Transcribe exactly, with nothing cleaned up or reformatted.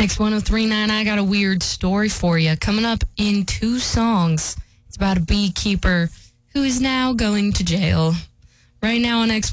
X one oh three point nine, I got a weird story for you. Coming up in two songs, it's about a beekeeper who is now going to jail. Right now on X